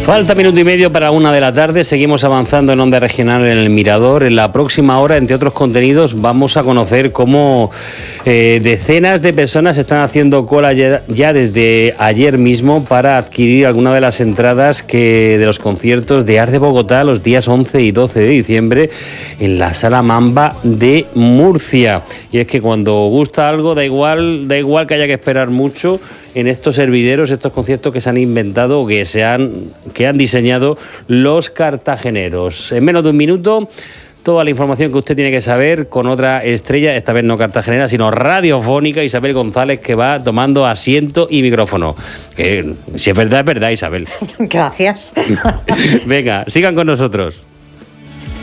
Falta minuto y medio para 1 p.m, seguimos avanzando en Onda Regional en El Mirador. En la próxima hora, entre otros contenidos, vamos a conocer cómo decenas de personas están haciendo cola ya desde ayer mismo para adquirir alguna de las entradas de los conciertos de Art de Bogotá los días 11 y 12 de diciembre en la Sala Mamba de Murcia. Y es que cuando gusta algo, da igual que haya que esperar mucho en estos hervideros, estos conciertos que se han inventado o que han diseñado los cartageneros. En menos de un minuto, toda la información que usted tiene que saber con otra estrella, esta vez no cartagenera, sino radiofónica, Isabel González, que va tomando asiento y micrófono. Si es verdad, Isabel. Gracias. Venga, sigan con nosotros.